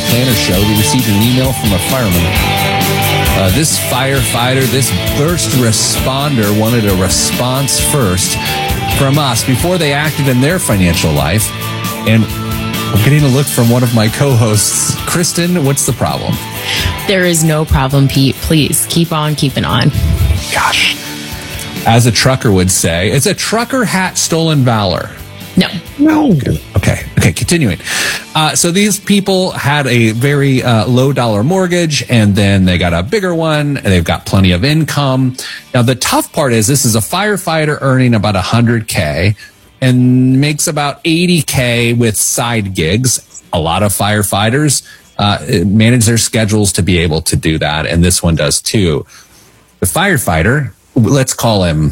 Planner Show, we received an email from a fireman. This firefighter, this first responder wanted a response first from us before they acted in their financial life. And I'm getting a look from one of my co-hosts. Kristen, what's the problem? There is no problem, Pete. Please keep on keeping on. Gosh. As a trucker would say, it's a trucker hat stolen valor. No. Okay, continuing. So these people had a very low dollar mortgage, and then they got a bigger one, and they've got plenty of income. Now, the tough part is this is a firefighter earning about $100K and makes about $80K with side gigs. A lot of firefighters manage their schedules to be able to do that, and this one does too. The firefighter, let's call him,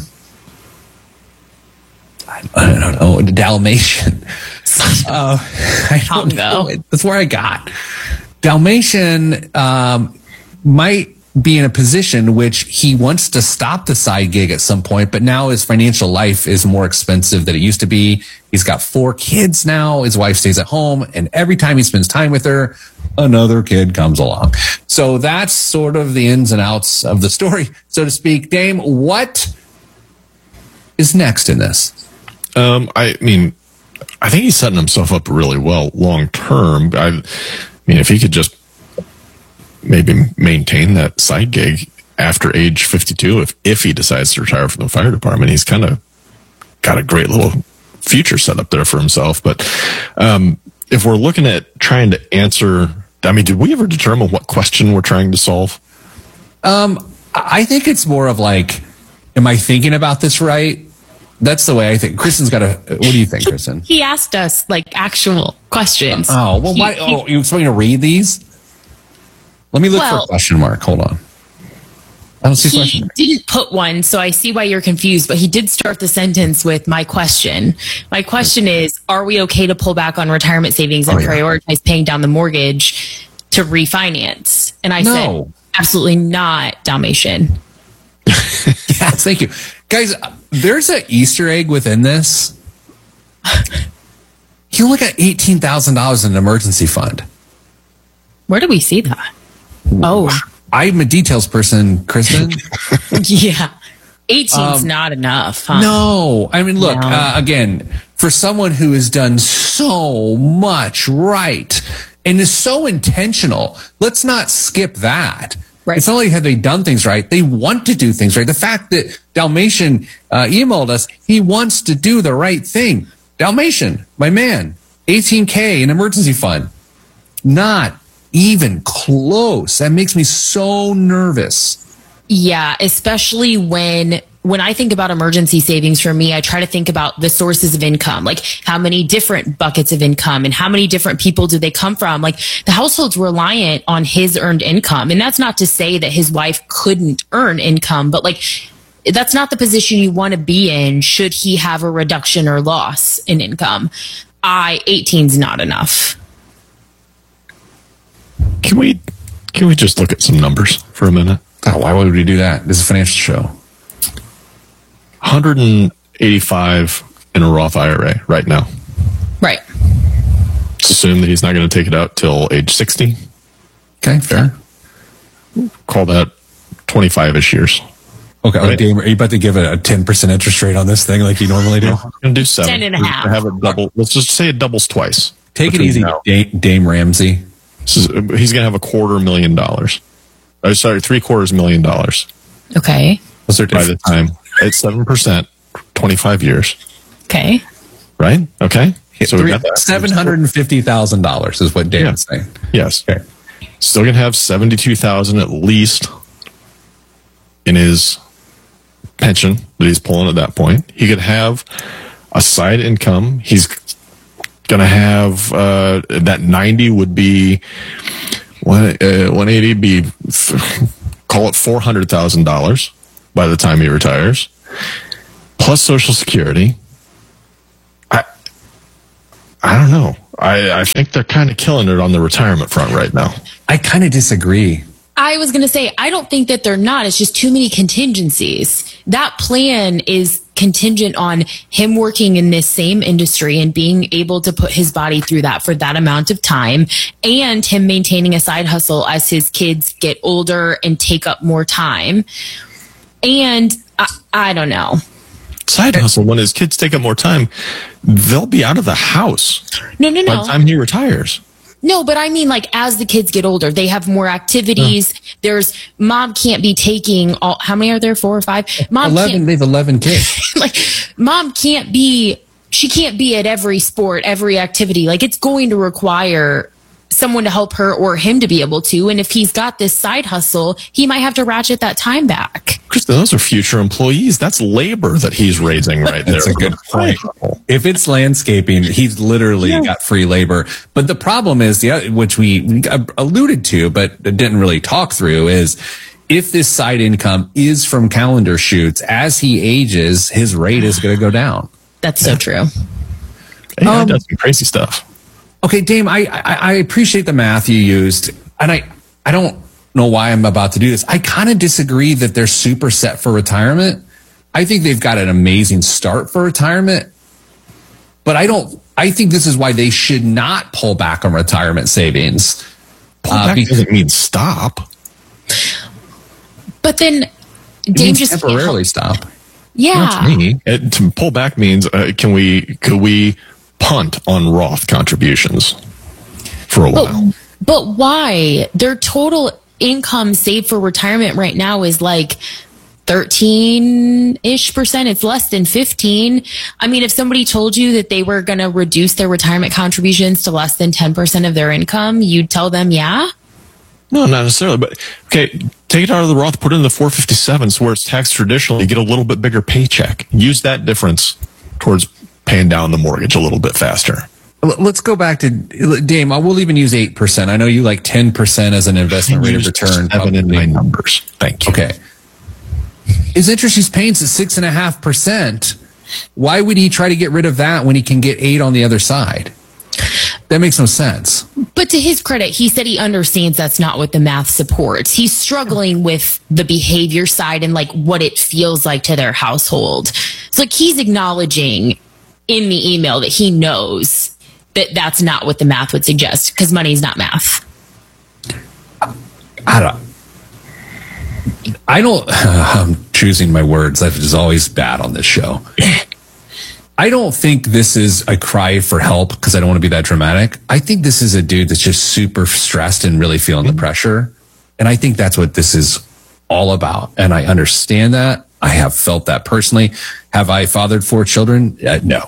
I don't know, Dalmatian. I don't know. That's where I got. Dalmatian might be in a position which he wants to stop the side gig at some point, but now his financial life is more expensive than it used to be. He's got 4 kids now. His wife stays at home, and every time he spends time with her, another kid comes along. So that's sort of the ins and outs of the story, so to speak. Dame, what is next in this? I mean, I think he's setting himself up really well long term. I mean, if he could just maybe maintain that side gig after age 52, if he decides to retire from the fire department, he's kind of got a great little future set up there for himself. But if we're looking at trying to answer, I mean, did we ever determine what question we're trying to solve? I think it's more of like, am I thinking about this right? That's the way I think. Kristen's got a. What do you think, Kristen? He asked us like actual questions. Oh, well, why? Oh, you expect me to read these? Let me look for a question mark. Hold on. I don't see a question mark. He didn't put one, so I see why you're confused, but he did start the sentence with my question. My question is, are we okay to pull back on retirement savings and prioritize paying down the mortgage to refinance? And I said, absolutely not, Dalmatian. Yes, thank you. Guys, there's an Easter egg within this. You look at $18,000 in an emergency fund. Where do we see that? Oh. I'm a details person, Kristen. Yeah. 18's not enough, huh? No. I mean, look, again, for someone who has done so much right and is so intentional, let's not skip that. Right. It's not like have they done things right. They want to do things right. The fact that Dalmatian emailed us, he wants to do the right thing. Dalmatian, my man, $18K in emergency fund. Not even close. That makes me so nervous. Yeah, especially when I think about emergency savings, for me, I try to think about the sources of income, like how many different buckets of income and how many different people do they come from? Like the household's reliant on his earned income. And that's not to say that his wife couldn't earn income, but like that's not the position you want to be in should he have a reduction or loss in income. 18's not enough. Can we just look at some numbers for a minute? Oh, why would we do that? This is a financial show. 185 in a Roth IRA right now. Right. Let's assume that he's not going to take it out till age 60. Okay, fair. Call that 25-ish years. Okay, right. Dame, are you about to give a 10% interest rate on this thing like you normally do? I'm going to do 7. 10.5. Have it double. Let's just say it doubles twice. Take it easy, Dame Ramsey. He's going to have $250,000. Oh, sorry, $750,000. Okay. By the time it's 7%, 25 years. Okay. Right? Okay. So we got that. $750,000 is what Dave's saying. Yes. Okay. Still going to have $72,000 at least in his pension that he's pulling at that point. He could have a side income. He's going to have that 90 would be 180 be call it $400,000 by the time he retires, plus Social Security. I don't know. I think they're kind of killing it on the retirement front right now. I kind of disagree. I was going to say, I don't think that they're not. It's just too many contingencies. That plan is contingent on him working in this same industry and being able to put his body through that for that amount of time, and him maintaining a side hustle as his kids get older and take up more time. And I don't know. Side hustle, when his kids take up more time, they'll be out of the house. No. By the time he retires. No, but I mean, like, as the kids get older, they have more activities. There's, mom can't be taking all, how many are there? 4 or 5? Mom 11, they have 11 kids. like, mom can't be, she can't be at every sport, every activity. Like, it's going to require someone to help her or him to be able to. And if he's got this side hustle, he might have to ratchet that time back. Kristen, those are future employees. That's labor that he's raising right there. That's a good point. If it's landscaping, he's literally got free labor. But the problem is, which we alluded to, but didn't really talk through, is if this side income is from calendar shoots, as he ages, his rate is going to go down. That's so true. He does some crazy stuff. Okay, Dame, I appreciate the math you used, and I don't know why I'm about to do this. I kind of disagree that they're super set for retirement. I think they've got an amazing start for retirement, but I think this is why they should not pull back on retirement savings. Pull back doesn't mean stop. But then Dame just temporarily stop. Yeah. To pull back means could we punt on Roth contributions for a while? But why? Their total income saved for retirement right now is like 13-ish%. It's less than 15. I mean, if somebody told you that they were going to reduce their retirement contributions to less than 10% of their income, you'd tell them, yeah? No, not necessarily. But okay, take it out of the Roth, put it in the 457s where it's taxed traditionally. You get a little bit bigger paycheck. Use that difference towards paying down the mortgage a little bit faster. Let's go back to Dame. We'll even use 8%. I know you like 10% as an investment rate of return. 7 in my numbers. Thank you. Okay. His interest he's paying is 6.5%. Why would he try to get rid of that when he can get 8 on the other side? That makes no sense. But to his credit, he said he understands that's not what the math supports. He's struggling with the behavior side and like what it feels like to their household. So like he's acknowledging in the email that he knows that that's not what the math would suggest because money's not math. I'm choosing my words. That is always bad on this show. I don't think this is a cry for help because I don't want to be that dramatic. I think this is a dude that's just super stressed and really feeling the pressure. And I think that's what this is all about. And I understand that. I have felt that personally. Have I fathered 4 children? No.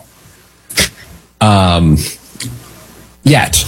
Yet.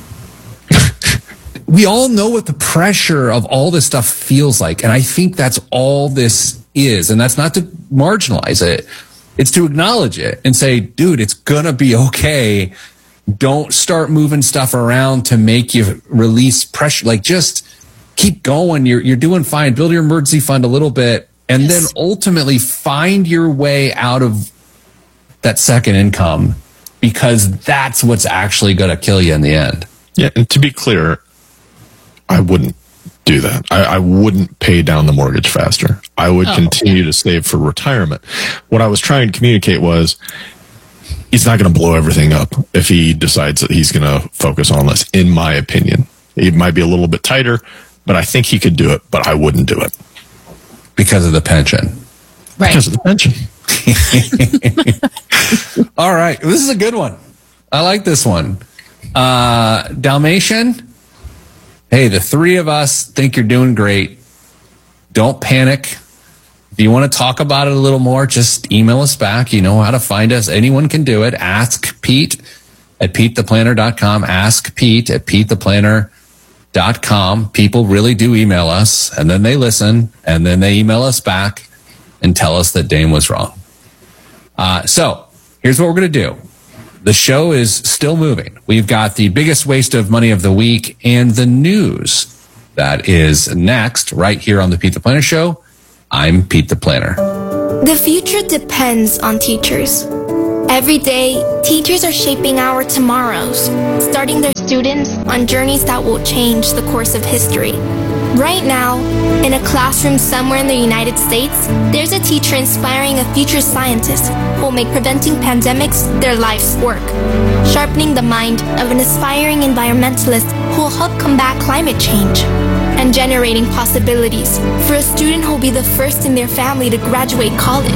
We all know what the pressure of all this stuff feels like. And I think that's all this is. And that's not to marginalize it. It's to acknowledge it and say, dude, it's going to be okay. Don't start moving stuff around to make you release pressure. Like, just keep going. You're doing fine. Build your emergency fund a little bit and then ultimately find your way out of that second income because that's what's actually going to kill you in the end. Yeah. And to be clear, I wouldn't do that. I wouldn't pay down the mortgage faster. I would continue to save for retirement. What I was trying to communicate was he's not going to blow everything up if he decides that he's going to focus on this, in my opinion. It might be a little bit tighter, but I think he could do it, but I wouldn't do it. Because of the pension. Right. Because of the pension. All right. This is a good one. I like this one. Dalmatian. Hey, the 3 of us think you're doing great. Don't panic. If you want to talk about it a little more, just email us back. You know how to find us. Anyone can do it. Ask Pete at PeteThePlanner.com. Ask Pete at PeteThePlanner.com. People really do email us, and then they listen, and then they email us back and tell us that Dame was wrong. So here's what we're going to do. The show is still moving. We've got the biggest waste of money of the week and the news that is next right here on the Pete the Planner Show. I'm Pete the Planner. The future depends on teachers. Every day, teachers are shaping our tomorrows, starting their students on journeys that will change the course of history. Right now, in a classroom somewhere in the United States, there's a teacher inspiring a future scientist who will make preventing pandemics their life's work, sharpening the mind of an aspiring environmentalist who will help combat climate change, and generating possibilities for a student who will be the first in their family to graduate college.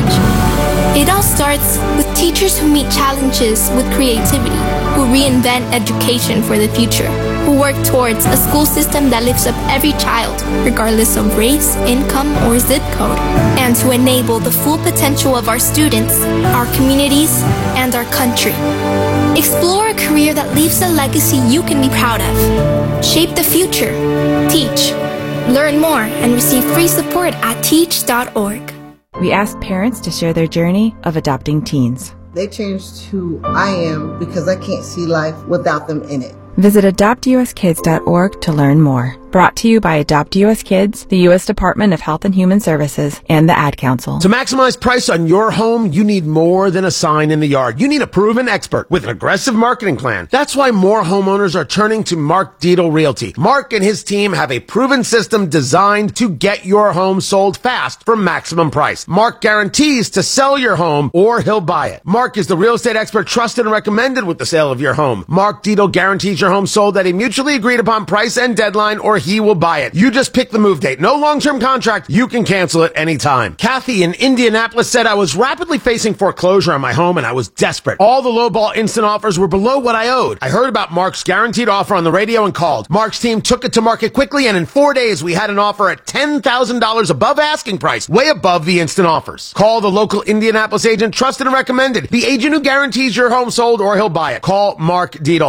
It all starts with teachers who meet challenges with creativity, who reinvent education for the future, who work towards a school system that lifts up every child, regardless of race, income, or zip code, and to enable the full potential of our students, our communities, and our country. Explore a career that leaves a legacy you can be proud of. Shape the future. Teach. Learn more and receive free support at teach.org. We asked parents to share their journey of adopting teens. They changed who I am because I can't see life without them in it. Visit adoptuskids.org to learn more. Brought to you by Adopt US Kids, the U.S. Department of Health and Human Services, and the Ad Council. To maximize price on your home, you need more than a sign in the yard. You need a proven expert with an aggressive marketing plan. That's why more homeowners are turning to Mark Dietel Realty. Mark and his team have a proven system designed to get your home sold fast for maximum price. Mark guarantees to sell your home or he'll buy it. Mark is the real estate expert trusted and recommended with the sale of your home. Mark Dietel guarantees your home sold at a mutually agreed upon price and deadline, or he will buy it. You just pick the move date. No long-term contract. You can cancel it anytime. Kathy in Indianapolis said, I was rapidly facing foreclosure on my home and I was desperate. All the lowball instant offers were below what I owed. I heard about Mark's guaranteed offer on the radio and called. Mark's team took it to market quickly, and in 4 days we had an offer at $10,000 above asking price, way above the instant offers. Call the local Indianapolis agent, trusted and recommended. The agent who guarantees your home sold or he'll buy it. Call Mark Dietel.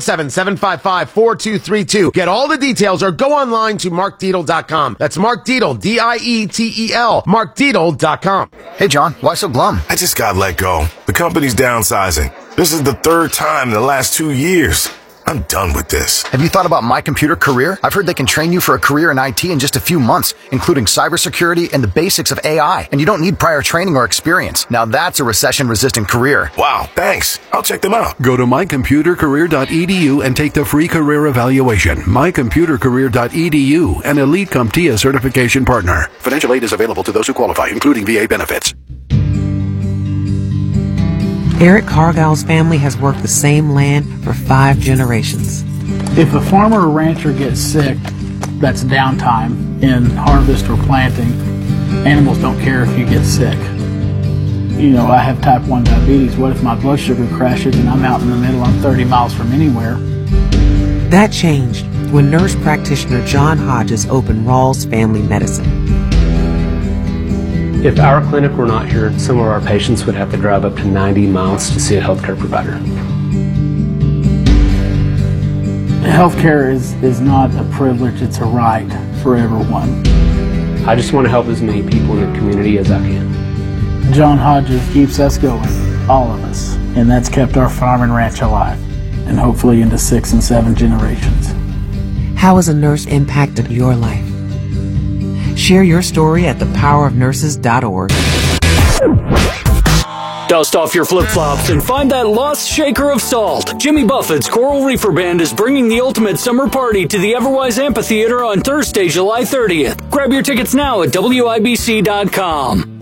317-755-4232. Get all the details or go online to markdietel.com. That's Mark Dietel, Dietel, markdietel.com. Hey, John, why so glum? I just got let go. The company's downsizing. This is the third time in the last 2 years. I'm done with this. Have you thought about My Computer Career? I've heard they can train you for a career in IT in just a few months, including cybersecurity and the basics of AI. And you don't need prior training or experience. Now that's a recession-resistant career. Wow, thanks. I'll check them out. Go to mycomputercareer.edu and take the free career evaluation. mycomputercareer.edu, an Elite CompTIA certification partner. Financial aid is available to those who qualify, including VA benefits. Eric Cargill's family has worked the same land for 5 generations. If a farmer or rancher gets sick, that's downtime in harvest or planting. Animals don't care if you get sick. You know, I have type 1 diabetes. What if my blood sugar crashes and I'm out in the middle, I'm 30 miles from anywhere? That changed when nurse practitioner John Hodges opened Rawls Family Medicine. If our clinic were not here, some of our patients would have to drive up to 90 miles to see a healthcare provider. Healthcare is not a privilege, it's a right for everyone. I just want to help as many people in the community as I can. John Hodges keeps us going, all of us, and that's kept our farm and ranch alive, and hopefully into 6 and 7 generations. How has a nurse impacted your life? Share your story at thepowerofnurses.org. Dust off your flip-flops and find that lost shaker of salt. Jimmy Buffett's Coral Reefer Band is bringing the ultimate summer party to the Everwise Amphitheater on Thursday, July 30th. Grab your tickets now at WIBC.com.